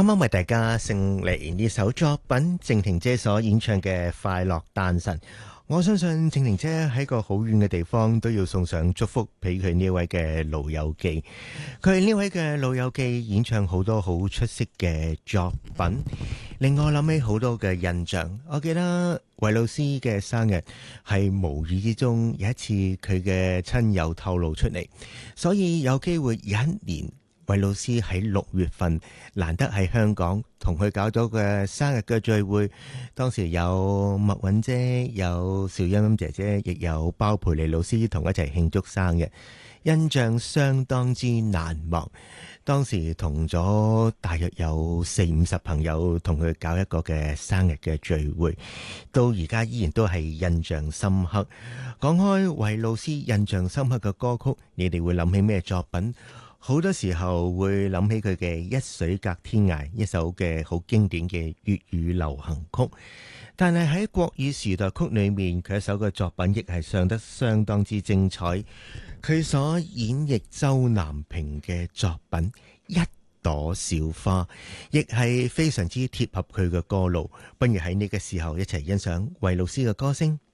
啱啱為大家送嚟呢首作品，靜婷姐所演唱嘅《快樂誕辰》。我相信靜婷姐喺個好遠嘅地方都要送上祝福俾佢呢位嘅老友記。佢呢位嘅老友記演唱好多好出色嘅作品，令我諗起好多嘅印象。我記得韋老師嘅生日係無意之中有一次佢嘅親友透露出嚟，所以有機會有一年韋老師喺6月份難得喺香港同佢搞咗個生日嘅聚會，當時有麥韻姐、有邵音音姐姐，亦有包培利老師同一齊慶祝生日，印象相當之難忘。當時同咗大約有40-50朋友同佢搞一個嘅生日嘅聚會，到而家依然都係印象深刻。講開韋老師印象深刻嘅歌曲，你哋會諗起咩作品？好多時候會諗起佢嘅一水隔天涯，一首嘅好經典嘅粵語流行曲。但係喺國語時代曲裏面，佢一首嘅作品亦係唱得相當之精彩。佢所演繹周南平嘅作品《一朵小花》，亦係非常之貼合佢嘅歌路。不如喺呢個時候一齊欣賞韋老師嘅歌聲。